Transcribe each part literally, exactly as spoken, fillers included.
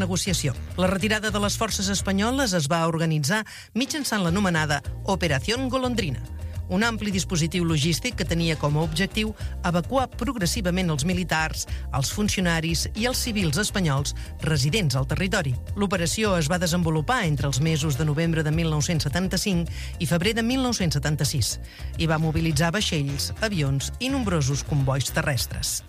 negociació. La retirada de les forces espanyoles es va organitzar mitjançant l'anomenada Operación Golondrina, un ampli dispositiu logístic que tenia com a objectiu evacuar progressivament els militars, els funcionaris i els civils espanyols residents al territori. L'operació es va desenvolupar entre els mesos de novembre de mil nou-cents setanta-cinc i febrer de mil nou-cents setanta-sis i va mobilitzar vaixells, avions i nombrosos combois terrestres.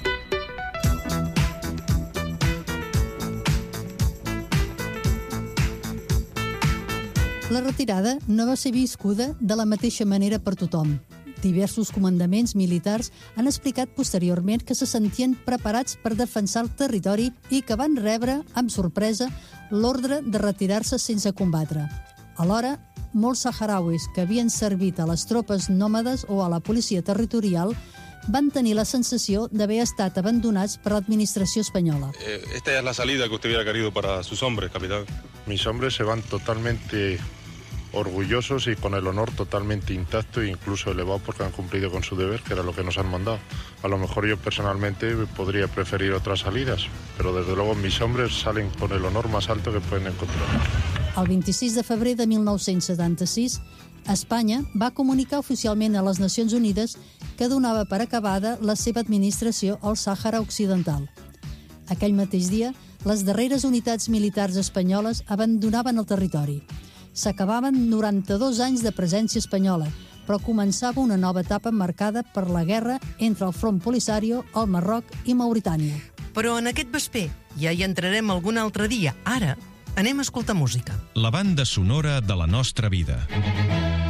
La retirada no va ser viscuda de la mateixa manera per tothom. Diversos comandaments militars han explicat posteriorment que se sentien preparats per defensar el territori i que van rebre, amb sorpresa, l'ordre de retirar-se sense combatre. Alhora, molts saharauis que havien servit a les tropes nòmades o a la policia territorial van tenir la sensació d'haver estat abandonats per l'administració espanyola. Esta es la salida que usted hubiera querido para sus hombres, capitán. Mis hombres se van totalmente orgullosos y con el honor totalmente intacto e incluso elevado porque han cumplido con su deber, que era lo que nos han mandado. A lo mejor yo personalmente podría preferir otras salidas, pero desde luego mis hombres salen con el honor más alto que pueden encontrar. El vint-i-sis de febrer de mil nou-cents setanta-sis, Espanya va comunicar oficialment a les Nacions Unides que donava per acabada la seva administració al Sàhara Occidental. Aquell mateix dia, les darreres unitats militars espanyoles abandonaven el territori. S'acabaven noranta-dos anys de presència espanyola, però començava una nova etapa marcada per la guerra entre el Front Polisario, el Marroc i Mauritània. Però en aquest vesper ja hi entrarem algun altre dia. Ara anem a escoltar música. La banda sonora de la nostra vida.